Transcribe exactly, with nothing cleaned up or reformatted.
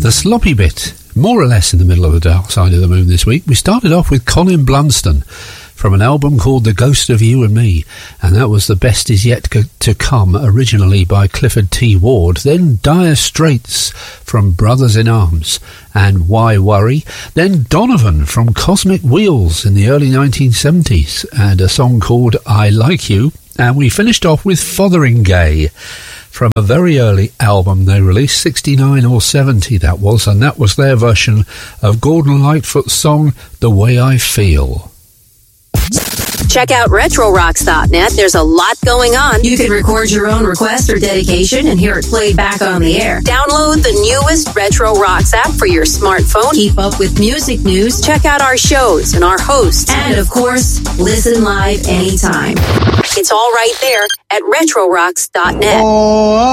the sloppy bit, more or less in the middle of the dark side of the moon this week. We started off with Colin Blunston from an album called The Ghost of You and Me, and that was The Best Is Yet to Come, originally by Clifford T. Ward. Then Dire Straits from Brothers in Arms and Why Worry. Then Donovan from Cosmic Wheels in the early nineteen seventies and a song called I Like You. And we finished off with Fotheringay from a very early album they released, sixty-nine or seventy that was, and that was their version of Gordon Lightfoot's song The Way I Feel. Check out retro rocks dot net. There's a lot going on. You can record your own request or dedication and hear it played back on the air. Download the newest Retro Rocks app for your smartphone. Keep up with music news. Check out our shows and our hosts. And, of course, listen live anytime. It's all right there at retro rocks dot net. Oh.